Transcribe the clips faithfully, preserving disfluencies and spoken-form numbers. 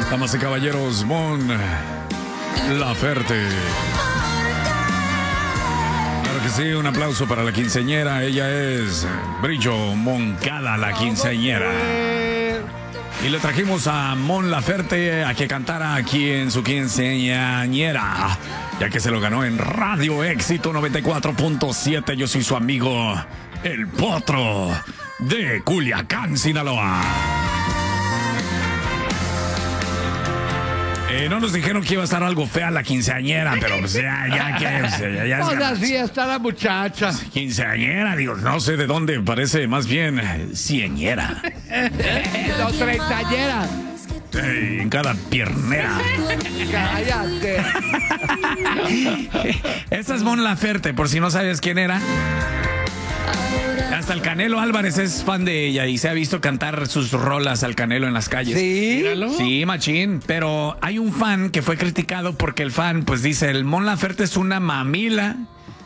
Damas y caballeros, Mon Laferte. Claro que sí, un aplauso para la quinceañera. Ella es Brillo Moncada, la quinceañera. Y le trajimos a Mon Laferte a que cantara aquí en su quinceañera, ya que se lo ganó en Radio Éxito noventa y cuatro punto siete. Yo soy su amigo, El Potro, de Culiacán, Sinaloa. Eh, no nos dijeron que iba a estar algo fea la quinceañera, pero pues ya, ya, que pues, ya, ya es. Pues así está la muchacha. Quinceañera, digo, no sé de dónde, parece más bien cieñera. No, treintañera. Eh, en cada piernera. Cállate. Esta es Mon Laferte, por si no sabes quién era. Hasta el Canelo Álvarez es fan de ella y se ha visto cantar sus rolas al Canelo en las calles. ¿Sí? Sí, machín. Pero hay un fan que fue criticado porque el fan, pues dice, el Mon Laferte es una mamila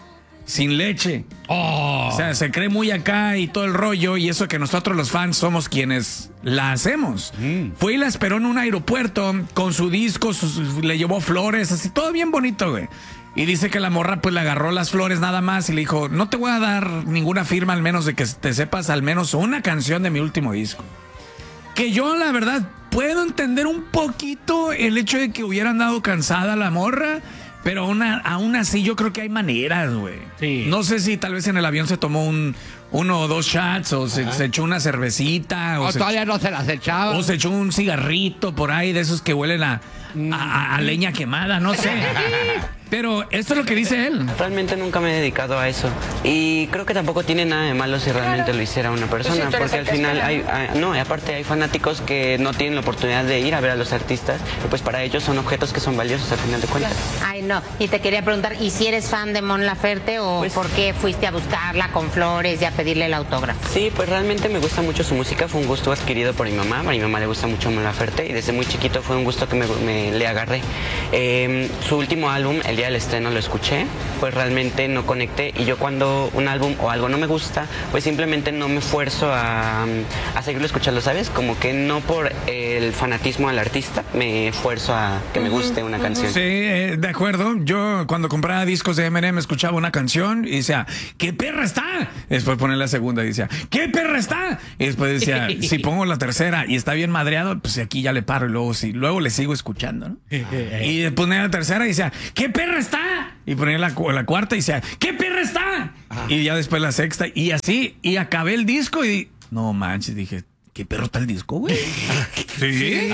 sin leche. Oh. O sea, se cree muy acá y todo el rollo, y eso que nosotros los fans somos quienes la hacemos. Mm. Fue y la esperó en un aeropuerto con su disco, sus, le llevó flores, así, todo bien bonito, güey. Y dice que la morra pues le agarró las flores nada más y le dijo, no te voy a dar ninguna firma al menos de que te sepas al menos una canción de mi último disco. Que yo la verdad puedo entender un poquito el hecho de que hubiera andado cansada la morra, pero una, aún así yo creo que hay maneras, güey. Sí. No sé si tal vez en el avión se tomó un uno o dos shots o se, se echó una cervecita. O, o se todavía echó, no se las echaba. O se echó un cigarrito por ahí de esos que huelen a, a, a, a leña quemada, no sé. Pero esto es lo que dice él. Realmente nunca me he dedicado a eso. Y creo que tampoco tiene nada de malo si realmente lo hiciera una persona. Porque al final hay, hay... No, y aparte hay fanáticos que no tienen la oportunidad de ir a ver a los artistas. Y pues para ellos son objetos que son valiosos al final de cuentas. Ay, no. Y te quería preguntar, ¿y si eres fan de Mon Laferte o pues, por qué fuiste a buscarla con flores y a pedirle el autógrafo? Sí, pues realmente me gusta mucho su música. Fue un gusto adquirido por mi mamá. A mi mamá le gusta mucho Mon Laferte y desde muy chiquito fue un gusto que me, me le agarré. Eh, su último álbum, el día del estreno, lo escuché. Pues realmente no conecté, y yo cuando un álbum o algo no me gusta, pues simplemente no me esfuerzo a, a seguirlo escuchando, ¿sabes? Como que no por el fanatismo al artista me esfuerzo a que me guste una canción. Sí, eh, de acuerdo. Yo cuando compraba discos de Eminem escuchaba una canción y decía, ¡qué perra está! Y después ponía la segunda y decía, ¡qué perra está! Y después decía, si pongo la tercera y está bien madreado, pues aquí ya le paro y luego sí, luego le sigo escuchando, ¿no? Y ponía la tercera y decía, ¡qué perra está! Y ponía la, la cuarta y decía, ¡qué perra está! Ajá. Y ya después la sexta, y así, y acabé el disco y no manches, dije, ¿qué perro está el disco, güey? ¿Sí?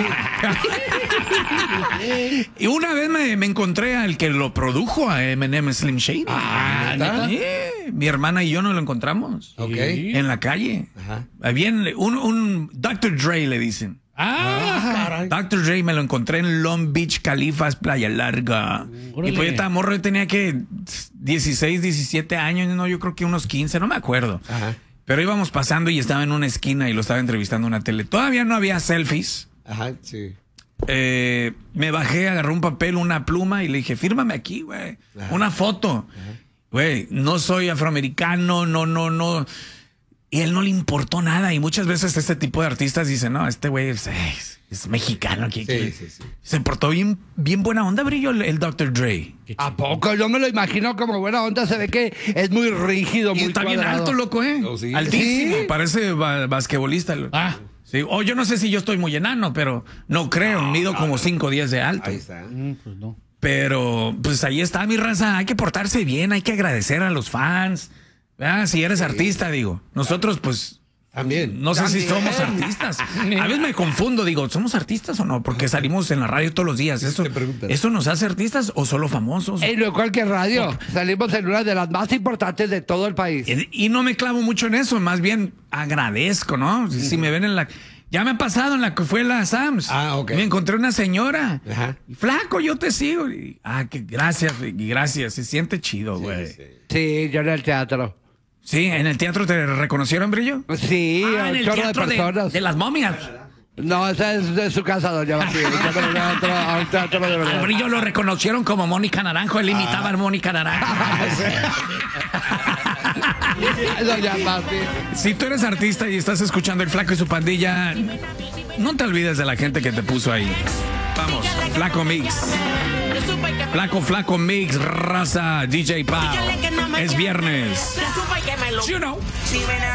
Y una vez me, me encontré al que lo produjo, a Eminem, Slim Shady. Ah, sí, mi hermana y yo nos lo encontramos. Okay. En la calle. Ajá. Bien, un, un doctor Dre le dicen. Ah, caray. doctor Dre me lo encontré en Long Beach, Califas, Playa Larga. Órale. Y pues yo estaba morro, yo tenía que dieciséis, diecisiete años, no, yo creo que unos quince, no me acuerdo. Ajá. Pero íbamos pasando y estaba en una esquina y lo estaba entrevistando en una tele. Todavía no había selfies. Ajá, sí. Eh, me bajé, agarré un papel, una pluma y le dije, fírmame aquí, güey. Una foto. Güey, no soy afroamericano, no, no, no. Y él no le importó nada. Y muchas veces este tipo de artistas dicen, no, este güey es, es, es mexicano. Que, sí, que sí, sí. Se portó bien, bien buena onda, Brillo, el, el doctor Dre. ¿A poco? Yo me lo imagino como buena onda. Se ve que es muy rígido, muy y está cuadrado. bien alto, loco, ¿eh? Oh, sí. Altísimo. ¿Sí? Parece ba basquetbolista. Ah. Sí. O yo no sé si yo estoy muy enano, pero no creo. No, mido no, como cinco días de alto. Ahí está. Mm, pues no. Pero, pues ahí está, mi raza. Hay que portarse bien, hay que agradecer a los fans. Ah, si eres sí. artista, digo. Nosotros, pues... También. No sé También. si somos artistas. A veces me confundo, digo, ¿somos artistas o no? Porque salimos en la radio todos los días. ¿Eso, ¿eso nos hace artistas o solo famosos? En cualquier radio. Okay. Salimos en una de las más importantes de todo el país. Y, y no me clavo mucho en eso, más bien agradezco, ¿no? Si, uh-huh. si me ven en la... Ya me ha pasado en la que fue la Sams. Ah, ok. Me encontré una señora. Ajá. Flaco, yo te sigo. Y, ah, que gracias, y gracias. Se siente chido, güey. Sí, sí. sí, yo en el teatro. Sí, ¿en el teatro te reconocieron, Brillo? Sí, ah, en el teatro de, personas. de las momias. No, esa es de su casa, doña Martín. Al Brillo lo reconocieron como Mónica Naranjo. Él imitaba ah. a Mónica Naranjo. Doña Martín. Si tú eres artista y estás escuchando El Flaco y su Pandilla, no te olvides de la gente que te puso ahí. Vamos, Flaco Mix. Flaco, Flaco Mix, raza, D J Pau. Es viernes. You know.